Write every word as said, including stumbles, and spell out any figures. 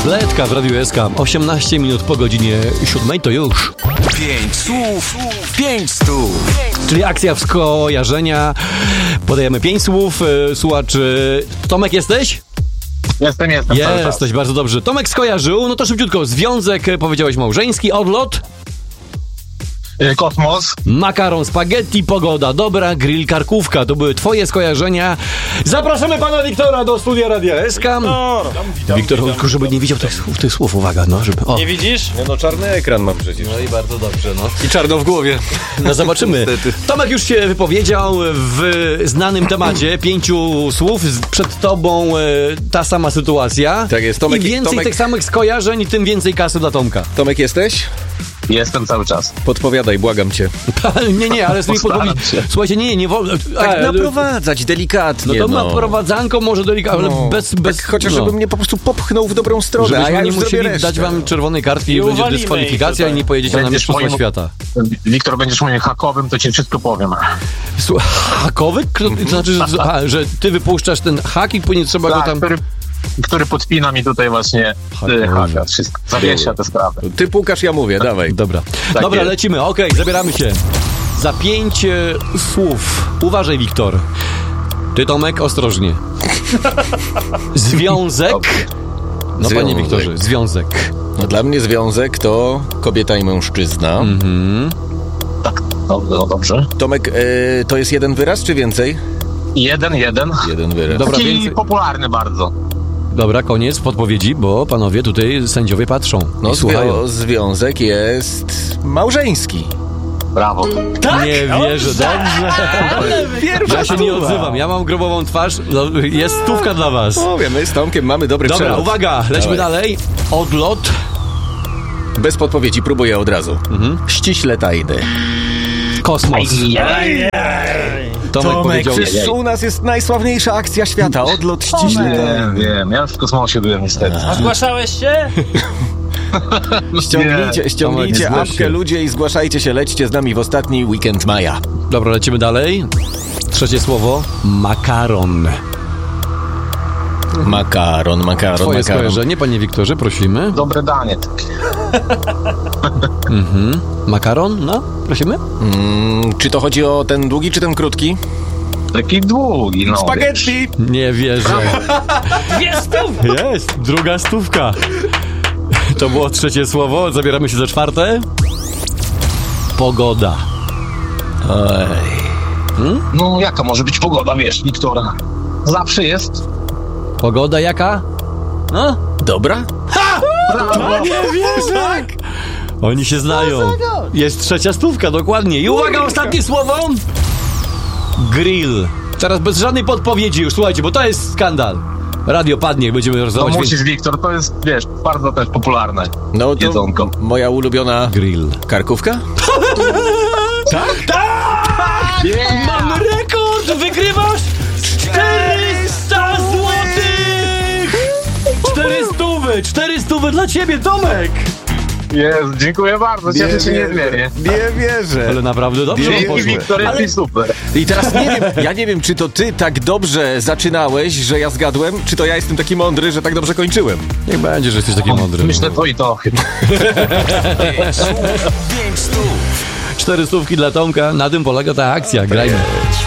Atletka w Radiu S K. osiemnaście minut po godzinie siódmej to już. Pięć słów, pięć stów. Czyli akcja skojarzenia. Podajemy pięć słów. Słuchacz, Tomek jesteś? Jestem, jestem. Jesteś, bardzo dobrze. Tomek skojarzył, no to szybciutko. Związek, powiedziałeś małżeński, odlot. Kosmos. Makaron, spaghetti, pogoda, dobra, grill, karkówka. To były twoje skojarzenia. Zapraszamy pana Wiktora do studia Radia S K. No, Wiktor, tylko żeby nie widział tych słów, tych słów, uwaga, no, żeby... O. nie widzisz? Nie no, czarny ekran mam przecież. No i bardzo dobrze, no. I czarno w głowie. No zobaczymy. Tomek już się wypowiedział w znanym temacie. Pięciu słów. Przed tobą e, ta sama sytuacja. Tak jest. Tomek, I więcej Tomek... tych samych skojarzeń, tym więcej kasy dla Tomka. Tomek, jesteś? Jestem cały czas. Podpowiadaj, błagam cię. nie, nie, ale z tymi Postaram podpowiedzi... się. Słuchajcie, nie, nie wolno... Tak e, naprowadzać, No delikatnie, to no. naprowadzanko może delikatnie, ale No, bez... bez tak chociaż no. żeby mnie po prostu popchnął w dobrą stronę, Żebyśmy a ja nie już musieli zrobię resztę. dać wam czerwonej kartki i, I będzie uwalimy dyskwalifikacja ich i nie pojedziecie na Będziesz Mistrzostwa moim- Świata. Wiktor, będziesz moim hakowym, to ci wszystko powiem. Słuchaj, hakowy? Kto- To znaczy, że, a, że ty wypuszczasz ten hak i później trzeba go Tak, tam... który, który podpina mi tutaj właśnie Hakowy. y, haka. Wszystko. Zawiesza tę sprawę. Ty pukasz, ja mówię, dawaj. Dobra. Tak Dobra, jest. lecimy. Okej, zabieramy się. Za pięć e, słów. Uważaj, Wiktor. Ty, Tomek, ostrożnie. Związek. No, panie Związek. Wiktorze, związek. No, dla mnie związek to kobieta i mężczyzna. Mhm. Tak, no, no dobrze. Tomek, e, to jest jeden wyraz, czy więcej? Jeden, jeden. Jeden wyraz. Dobra, Taki więcej. popularny bardzo. Dobra, koniec podpowiedzi, bo panowie tutaj sędziowie patrzą No, i słuchają. zwią- związek jest małżeński. Brawo. Nie wierzę, dobrze. Ja się nie odzywam, ja mam grobową twarz. No, jest stówka dla was. Mówię, my z Tomkiem mamy dobry Dobra, przelot. uwaga, lecimy Dawaj. dalej. Odlot. Bez podpowiedzi, próbuję od razu. Mhm. Ściśle tajny. Kosmos. Tomek powiedział... przecież u nas jest najsławniejsza akcja świata. Odlot ściśle tajny. Wiem, wiem. Ja już w kosmosie byłem niestety. A zgłaszałeś się? Ściągnijcie, Nie, ściągnijcie Tomek, nie zgłoś apkę, się. ludzie, i zgłaszajcie się, lećcie z nami w ostatni weekend maja. Dobra, lecimy dalej. Trzecie słowo. Makaron. Makaron, makaron, Twoje makaron. skojarzenie, panie Wiktorze, prosimy. Dobre danie takie. Mhm. Makaron, no, prosimy. Mm, czy to chodzi o ten długi, czy ten krótki? Taki długi, no. Spaghetti! Nie wierzę. Jest tu! Jest, druga stówka. To było trzecie słowo, zabieramy się za czwarte. Pogoda. Oj. No jaka może być pogoda, wiesz, Wiktora? Zawsze jest. Pogoda jaka? No? Dobra? Brawo. Nie wierzę. Tak. Oni się znają. Jest trzecia stówka, dokładnie. I uwaga, ostatnie słowo. Grill. Teraz bez żadnej podpowiedzi już, słuchajcie, bo to jest skandal. Radio padnie, będziemy No rozmawiać. musisz, Wiktor, to jest, wiesz, bardzo też popularne. No to Jedzonko. moja ulubiona Grill. karkówka? Mamy rekord! Wygrywasz czterysta złotych! czterysta! czterysta dla ciebie, Tomek! Jest, dziękuję bardzo, cieszę się niezmiernie. Nie wierzę. Ale naprawdę dobrze wam Dzięki, poszło. Wiktor, jesteś super. I teraz nie wiem, ja nie wiem, czy to ty tak dobrze zaczynałeś, że ja zgadłem, czy to ja jestem taki mądry, że tak dobrze kończyłem. Niech będzie, że jesteś taki mądry. Myślę to i to chyba. Pięć stów. Cztery stówki dla Tomka, na tym polega ta akcja, grajmy.